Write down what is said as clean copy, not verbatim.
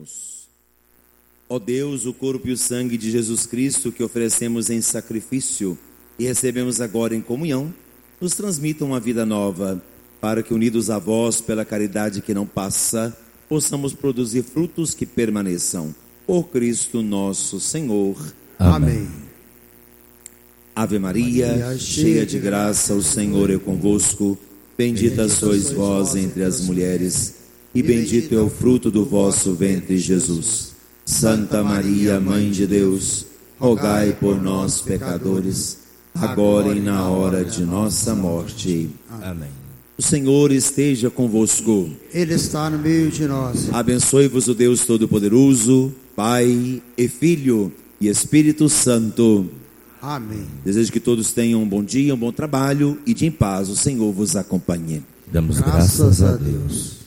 Oremos. Ó Deus, o corpo e o sangue de Jesus Cristo que oferecemos em sacrifício e recebemos agora em comunhão, nos transmitam uma vida nova, para que, unidos a vós pela caridade que não passa, possamos produzir frutos que permaneçam. Por Cristo nosso Senhor. Amém. Ave Maria, cheia de graça, o Senhor é convosco. Bendita sois vós entre as mulheres, e bendito é o fruto do vosso ventre, Jesus. Santa Maria, Mãe de Deus, rogai por nós, pecadores, agora e na hora de nossa morte. Amém. O Senhor esteja convosco. Ele está no meio de nós. Abençoe-vos o Deus Todo-Poderoso, Pai e Filho e Espírito Santo. Amém. Desejo que todos tenham um bom dia, um bom trabalho e de em paz o Senhor vos acompanhe. Damos graças a Deus.